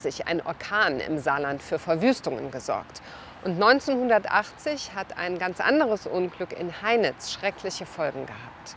Ein Orkan im Saarland für Verwüstungen gesorgt. Und 1980 hat ein ganz anderes Unglück in Heinitz schreckliche Folgen gehabt.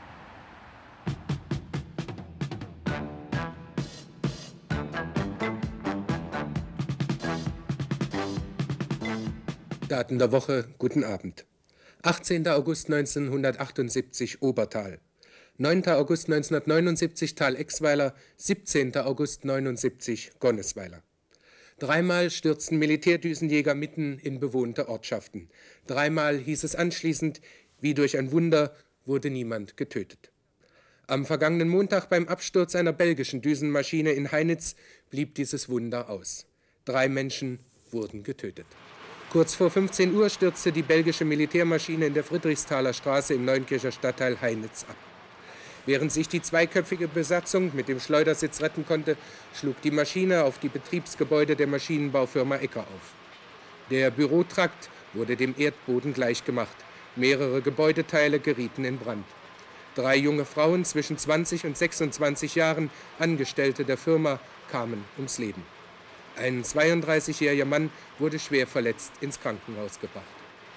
Daten der Woche, guten Abend. 18. August 1978 Obertal. 9. August 1979 Tal-Exweiler, 17. August 1979 Gonnesweiler. Dreimal stürzten Militärdüsenjäger mitten in bewohnte Ortschaften. Dreimal hieß es anschließend, wie durch ein Wunder wurde niemand getötet. Am vergangenen Montag beim Absturz einer belgischen Düsenmaschine in Heinitz blieb dieses Wunder aus. 3 Menschen wurden getötet. Kurz vor 15 Uhr stürzte die belgische Militärmaschine in der Friedrichsthaler Straße im Neunkircher Stadtteil Heinitz ab. Während sich die zweiköpfige Besatzung mit dem Schleudersitz retten konnte, schlug die Maschine auf die Betriebsgebäude der Maschinenbaufirma Ecker auf. Der Bürotrakt wurde dem Erdboden gleichgemacht. Mehrere Gebäudeteile gerieten in Brand. 3 junge Frauen zwischen 20 und 26 Jahren, Angestellte der Firma, kamen ums Leben. Ein 32-jähriger Mann wurde schwer verletzt ins Krankenhaus gebracht.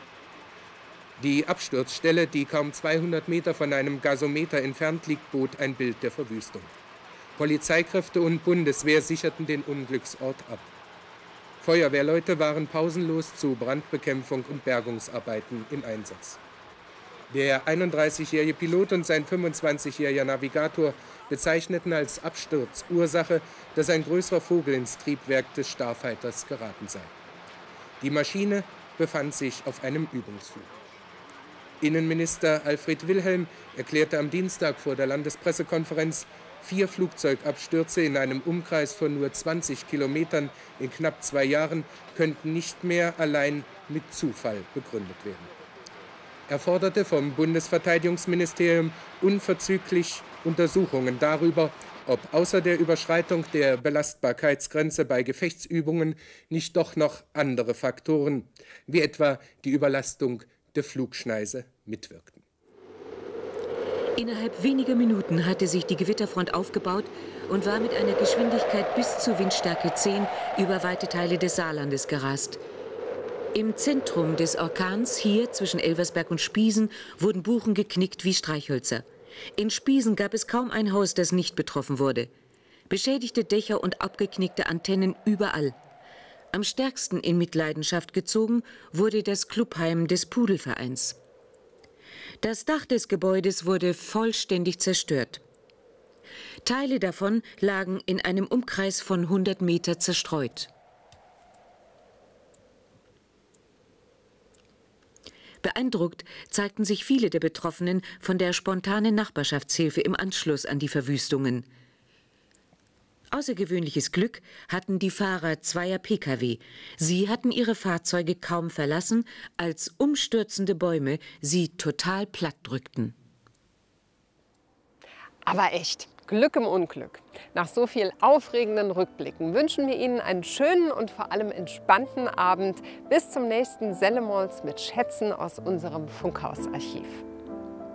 Die Absturzstelle, die kaum 200 Meter von einem Gasometer entfernt liegt, bot ein Bild der Verwüstung. Polizeikräfte und Bundeswehr sicherten den Unglücksort ab. Feuerwehrleute waren pausenlos zu Brandbekämpfung und Bergungsarbeiten im Einsatz. Der 31-jährige Pilot und sein 25-jähriger Navigator bezeichneten als Absturzursache, dass ein größerer Vogel ins Triebwerk des Starfighters geraten sei. Die Maschine befand sich auf einem Übungsflug. Innenminister Alfred Wilhelm erklärte am Dienstag vor der Landespressekonferenz, 4 Flugzeugabstürze in einem Umkreis von nur 20 Kilometern in knapp 2 Jahren könnten nicht mehr allein mit Zufall begründet werden. Er forderte vom Bundesverteidigungsministerium unverzüglich Untersuchungen darüber, ob außer der Überschreitung der Belastbarkeitsgrenze bei Gefechtsübungen nicht doch noch andere Faktoren, wie etwa die Überlastung der Flugschneise, mitwirkten. Innerhalb weniger Minuten hatte sich die Gewitterfront aufgebaut und war mit einer Geschwindigkeit bis zu Windstärke 10 über weite Teile des Saarlandes gerast. Im Zentrum des Orkans, hier zwischen Elversberg und Spiesen, wurden Buchen geknickt wie Streichhölzer. In Spiesen gab es kaum ein Haus, das nicht betroffen wurde. Beschädigte Dächer und abgeknickte Antennen überall. Am stärksten in Mitleidenschaft gezogen wurde das Clubheim des Pudelvereins. Das Dach des Gebäudes wurde vollständig zerstört. Teile davon lagen in einem Umkreis von 100 Meter zerstreut. Beeindruckt zeigten sich viele der Betroffenen von der spontanen Nachbarschaftshilfe im Anschluss an die Verwüstungen. Außergewöhnliches Glück hatten die Fahrer zweier Pkw. Sie hatten ihre Fahrzeuge kaum verlassen, als umstürzende Bäume sie total platt drückten. Aber echt, Glück im Unglück. Nach so viel aufregenden Rückblicken wünschen wir Ihnen einen schönen und vor allem entspannten Abend. Bis zum nächsten Sellemols mit Schätzen aus unserem Funkhausarchiv.